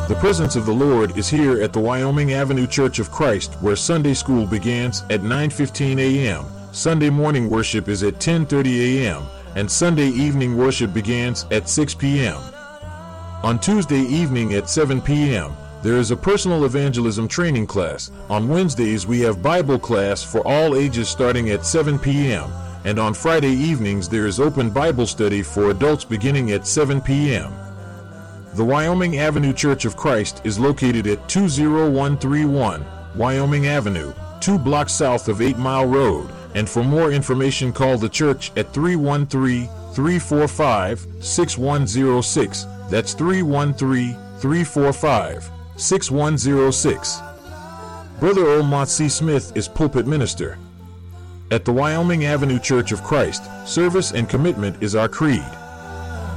The presence of the Lord is here at the Wyoming Avenue Church of Christ, where Sunday school begins at 9:15 a.m. Sunday morning worship is at 10:30 a.m. and Sunday evening worship begins at 6 p.m. On Tuesday evening at 7 p.m., there is a personal evangelism training class. On Wednesdays, we have Bible class for all ages starting at 7 p.m. And on Friday evenings, there is open Bible study for adults beginning at 7 p.m. The Wyoming Avenue Church of Christ is located at 20131 Wyoming Avenue, 2 blocks south of 8 Mile Road. And for more information, call the church at 313-345-6106. That's 313-345-6106. Brother Olmont C. Smith is pulpit minister. At the Wyoming Avenue Church of Christ, service and commitment is our creed.